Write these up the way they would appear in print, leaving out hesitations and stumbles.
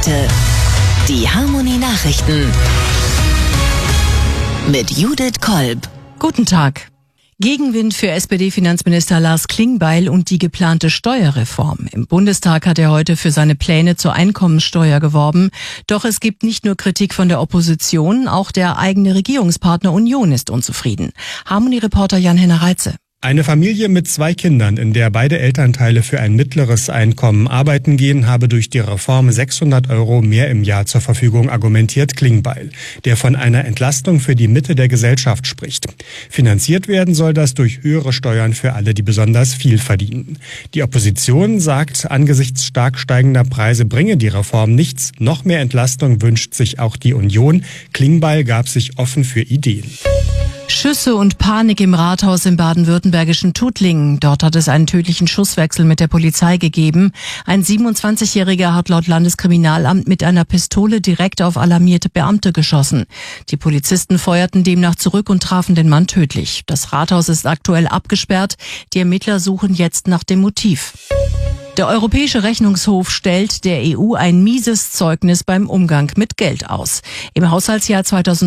heute. Die Harmonie-Nachrichten mit Judith Kolb. Guten Tag. Gegenwind für SPD-Finanzminister Lars Klingbeil und die geplante Steuerreform. Im Bundestag hat er heute für seine Pläne zur Einkommensteuer geworben. Doch es gibt nicht nur Kritik von der Opposition, auch der eigene Regierungspartner Union ist unzufrieden. Harmonie-Reporter Jan-Henner Reitze. Eine Familie mit 2 Kindern, in der beide Elternteile für ein mittleres Einkommen arbeiten gehen, habe durch die Reform 600 € mehr im Jahr zur Verfügung, argumentiert Klingbeil, der von einer Entlastung für die Mitte der Gesellschaft spricht. Finanziert werden soll das durch höhere Steuern für alle, die besonders viel verdienen. Die Opposition sagt, angesichts stark steigender Preise bringe die Reform nichts. Noch mehr Entlastung wünscht sich auch die Union. Klingbeil gab sich offen für Ideen. Schüsse und Panik im Rathaus im baden-württembergischen Tuttlingen. Dort hat es einen tödlichen Schusswechsel mit der Polizei gegeben. Ein 27-Jähriger hat laut Landeskriminalamt mit einer Pistole direkt auf alarmierte Beamte geschossen. Die Polizisten feuerten demnach zurück und trafen den Mann tödlich. Das Rathaus ist aktuell abgesperrt. Die Ermittler suchen jetzt nach dem Motiv. Der Europäische Rechnungshof stellt der EU ein mieses Zeugnis beim Umgang mit Geld aus. Im Haushaltsjahr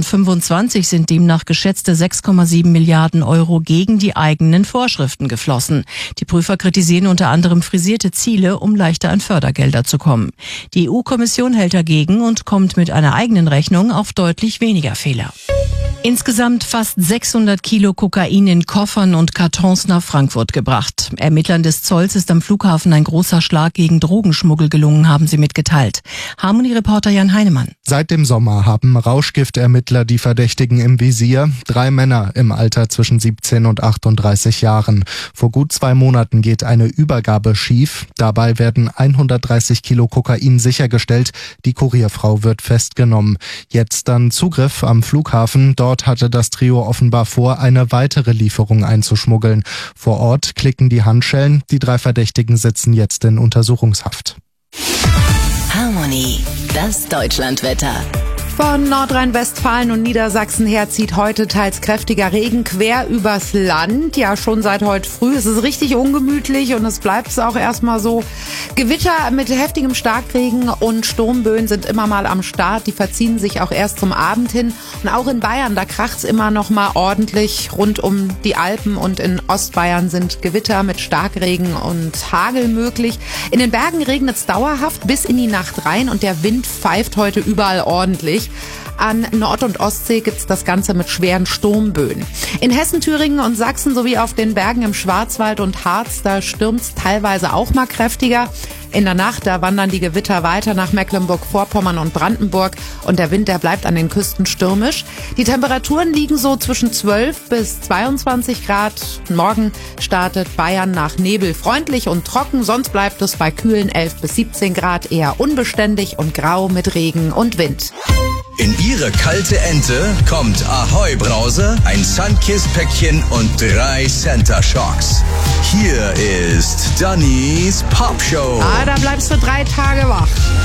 2025 sind demnach geschätzte 6,7 Milliarden € gegen die eigenen Vorschriften geflossen. Die Prüfer kritisieren unter anderem frisierte Ziele, um leichter an Fördergelder zu kommen. Die EU-Kommission hält dagegen und kommt mit einer eigenen Rechnung auf deutlich weniger Fehler. Insgesamt fast 600 Kilo Kokain in Koffern und Kartons nach Frankfurt gebracht. Ermittlern des Zolls ist am Flughafen ein großer Schlag gegen Drogenschmuggel gelungen, haben sie mitgeteilt. Harmonie-Reporter Jan Heinemann. Seit dem Sommer haben Rauschgiftermittler die Verdächtigen im Visier. 3 Männer im Alter zwischen 17 und 38 Jahren. Vor gut 2 Monaten geht eine Übergabe schief. Dabei werden 130 Kilo Kokain sichergestellt. Die Kurierfrau wird festgenommen. Jetzt dann Zugriff am Flughafen. Dort hatte das Trio offenbar vor, eine weitere Lieferung einzuschmuggeln. Vor Ort klicken die Handschellen. Die 3 Verdächtigen sitzen jetzt in Untersuchungshaft. Harmonie, das Deutschlandwetter. Von Nordrhein-Westfalen und Niedersachsen her zieht heute teils kräftiger Regen quer übers Land. Ja, schon seit heute früh. Es ist richtig ungemütlich und es bleibt auch erstmal so. Gewitter mit heftigem Starkregen und Sturmböen sind immer mal am Start. Die verziehen sich auch erst zum Abend hin. Und auch in Bayern, da kracht's immer noch mal ordentlich. Rund um die Alpen und in Ostbayern sind Gewitter mit Starkregen und Hagel möglich. In den Bergen regnet's dauerhaft bis in die Nacht rein und der Wind pfeift heute überall ordentlich. An Nord- und Ostsee gibt's das Ganze mit schweren Sturmböen. In Hessen, Thüringen und Sachsen sowie auf den Bergen im Schwarzwald und Harz, da stürmt's teilweise auch mal kräftiger. In der Nacht, da wandern die Gewitter weiter nach Mecklenburg-Vorpommern und Brandenburg und der Wind, der bleibt an den Küsten stürmisch. Die Temperaturen liegen so zwischen 12 bis 22 Grad. Morgen startet Bayern nach Nebel freundlich und trocken, sonst bleibt es bei kühlen 11 bis 17 Grad eher unbeständig und grau mit Regen und Wind. In ihre kalte Ente kommt Ahoi Brause, ein Sunkist-Päckchen und 3 Center Shocks. Hier ist Dannys Popshow. Da bleibst du 3 Tage wach.